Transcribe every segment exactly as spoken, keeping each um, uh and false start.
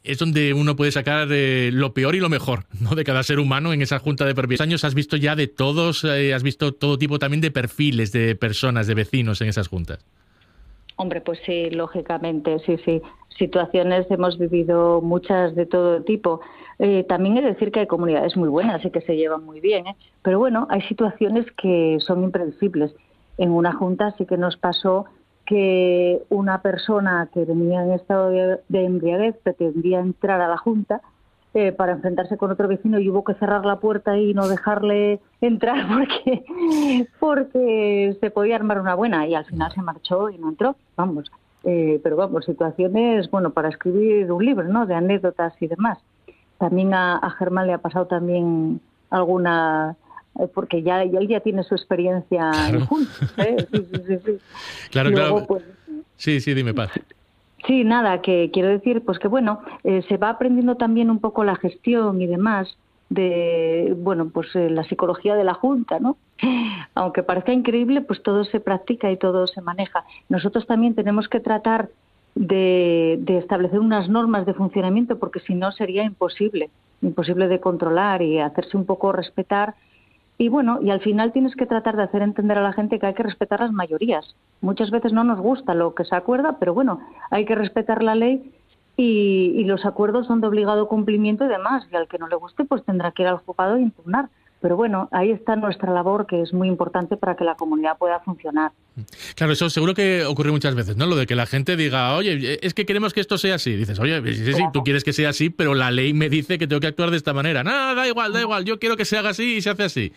es donde uno puede sacar eh, lo peor y lo mejor, ¿no?, de cada ser humano en esa junta de propietarios. Años has visto ya de todos, eh, has visto todo tipo también de perfiles de personas, de vecinos en esas juntas. Hombre, pues sí, lógicamente, sí, sí. Situaciones hemos vivido muchas de todo tipo. Eh, también he de decir que hay comunidades muy buenas y que se llevan muy bien, ¿eh? Pero bueno, hay situaciones que son impredecibles. En una junta sí que nos pasó que una persona que venía en estado de, de embriaguez pretendía entrar a la junta eh, para enfrentarse con otro vecino y hubo que cerrar la puerta y no dejarle entrar porque, porque se podía armar una buena, y al final se marchó y no entró, vamos. Eh, pero vamos, situaciones, bueno, para escribir un libro, ¿no?, de anécdotas y demás. También a, a Germán le ha pasado también alguna, eh, porque ya él ya tiene su experiencia Claro. en juntos, ¿eh? Sí, sí, sí, sí. Claro, Luego, claro. pues, Sí, sí, dime, Paz. sí, nada, que quiero decir, pues que bueno, eh, se va aprendiendo también un poco la gestión y demás de, bueno, pues eh, la psicología de la Junta, ¿no? Aunque parezca increíble, pues todo se practica y todo se maneja. Nosotros también tenemos que tratar de, de establecer unas normas de funcionamiento, porque si no sería imposible, imposible de controlar y hacerse un poco respetar. Y bueno, y al final tienes que tratar de hacer entender a la gente que hay que respetar las mayorías. Muchas veces no nos gusta lo que se acuerda, pero bueno, hay que respetar la ley y, y los acuerdos son de obligado cumplimiento y demás. Y al que no le guste, pues tendrá que ir al juzgado e impugnar. Pero bueno, ahí está nuestra labor, que es muy importante para que la comunidad pueda funcionar. Claro, eso seguro que ocurre muchas veces, ¿no? Lo de que la gente diga, oye, es que queremos que esto sea así. Dices, oye, sí, sí, sí, tú quieres que sea así, pero la ley me dice que tengo que actuar de esta manera. No, da igual, da igual, yo quiero que se haga así y se hace así.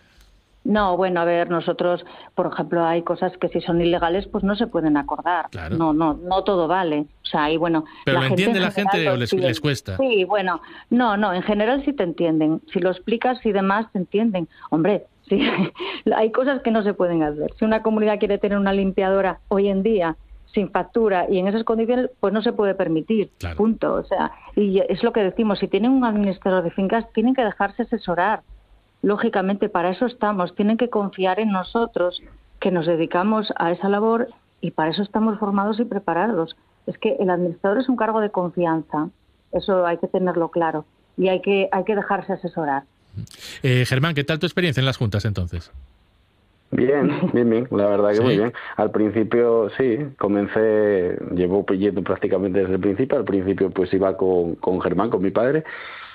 No, bueno, a ver, nosotros, por ejemplo, hay cosas que si son ilegales, pues no se pueden acordar. Claro. No, no, no todo vale. O sea, y bueno, pero la lo gente entiende en la gente o les, les cuesta. Sí, bueno, no, no, en general sí te entienden. Si lo explicas y demás, te entienden. Hombre, sí, hay cosas que no se pueden hacer. Si una comunidad quiere tener una limpiadora hoy en día sin factura y en esas condiciones, pues no se puede permitir. Claro. Punto. O sea, y es lo que decimos, si tienen un administrador de fincas, tienen que dejarse asesorar. Lógicamente, para eso estamos. Tienen que confiar en nosotros, que nos dedicamos a esa labor, y para eso estamos formados y preparados. Es que el administrador es un cargo de confianza. Eso hay que tenerlo claro. Y hay que, hay que dejarse asesorar. Eh, Germán, ¿qué tal tu experiencia en las juntas entonces? Bien, bien, bien, la verdad que ¿Sí? muy bien. Al principio sí, comencé, llevo yendo prácticamente desde el principio. Al principio pues iba con, con Germán, con mi padre.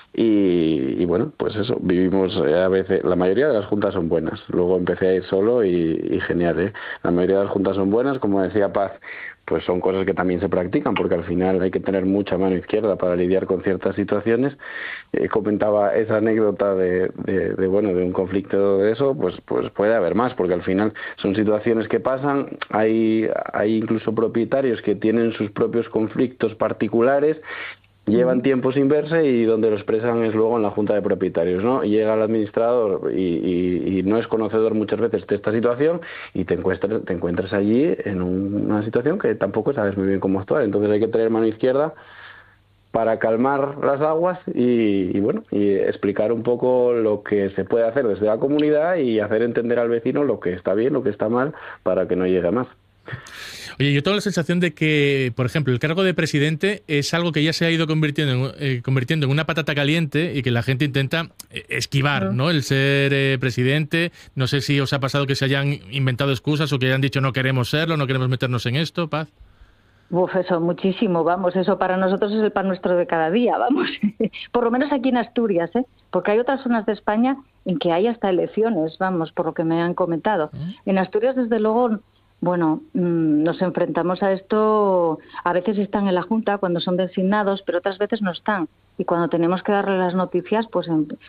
Y, y bueno, pues eso, vivimos eh, a veces, la mayoría de las juntas son buenas. Luego empecé a ir solo y, y genial, ¿eh? La mayoría de las juntas son buenas, como decía Paz, pues son cosas que también se practican, porque al final hay que tener mucha mano izquierda para lidiar con ciertas situaciones. Eh, comentaba esa anécdota de, de, de, bueno, de un conflicto de eso, pues, pues puede haber más, porque al final son situaciones que pasan, hay, hay incluso propietarios que tienen sus propios conflictos particulares, llevan tiempo sin verse y donde lo expresan es luego en la junta de propietarios, ¿no? Y llega el administrador y, y, y no es conocedor muchas veces de esta situación y te encuentras, te encuentras allí en un, una situación que tampoco sabes muy bien cómo actuar. Entonces hay que tener mano izquierda para calmar las aguas y, y bueno, y explicar un poco lo que se puede hacer desde la comunidad y hacer entender al vecino lo que está bien, lo que está mal, para que no llegue a más. Oye, yo tengo la sensación de que, por ejemplo, el cargo de presidente es algo que ya se ha ido convirtiendo en, eh, convirtiendo en una patata caliente y que la gente intenta esquivar, ¿no? El ser eh, presidente. No sé si os ha pasado que se hayan inventado excusas o que hayan dicho no queremos serlo, no queremos meternos en esto, Paz. Uf, eso, muchísimo, vamos, eso para nosotros es el pan nuestro de cada día, vamos. Por lo menos aquí en Asturias, ¿eh? Porque hay otras zonas de España en que hay hasta elecciones, vamos, por lo que me han comentado. ¿Mm? En Asturias, desde luego... Bueno, nos enfrentamos a esto, a veces están en la Junta cuando son designados, pero otras veces no están. Y cuando tenemos que darle las noticias, pues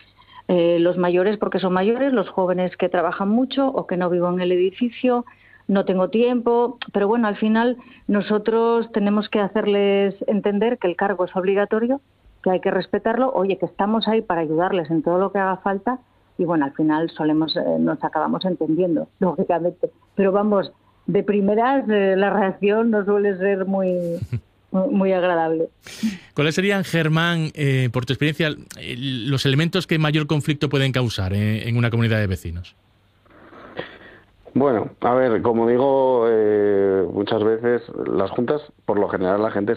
eh, los mayores porque son mayores, los jóvenes que trabajan mucho o que no vivo en el edificio, no tengo tiempo. Pero bueno, al final nosotros tenemos que hacerles entender que el cargo es obligatorio, que hay que respetarlo, oye, que estamos ahí para ayudarles en todo lo que haga falta. Y bueno, al final solemos, eh, nos acabamos entendiendo, lógicamente. Pero vamos... De primeras, eh, la reacción no suele ser muy, muy agradable. ¿Cuáles serían, Germán, eh, por tu experiencia, los elementos que mayor conflicto pueden causar eh, en una comunidad de vecinos? Bueno, a ver, como digo, eh, muchas veces las juntas, por lo general la gente